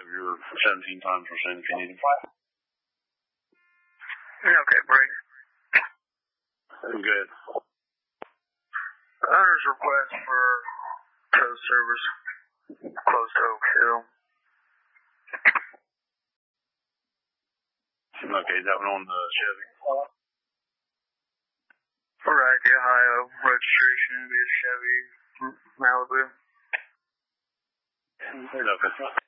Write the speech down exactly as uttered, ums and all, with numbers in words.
your seventeen times percent if you need them. Okay, break. Good. Owner's request for tow service close to Oak Hill. Okay, that one on the Chevy. Right, Ohio. Registration would be a Chevy Malibu. Okay.